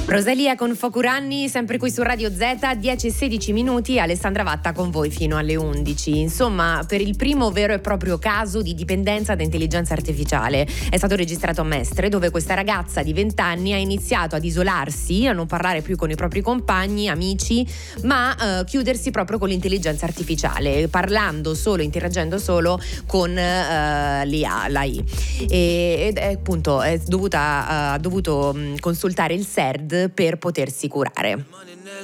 Rosalia con Focuranni, sempre qui su Radio Z, 10:16 minuti, Alessandra Vatta con voi fino alle 11. Insomma, per il primo vero e proprio caso di dipendenza da intelligenza artificiale è stato registrato a Mestre, dove questa ragazza di 20 anni ha iniziato ad isolarsi, a non parlare più con i propri compagni, amici, ma chiudersi proprio con l'intelligenza artificiale, parlando solo, interagendo solo con l'AI. Ed è appunto ha dovuto consultare il SERD per potersi curare.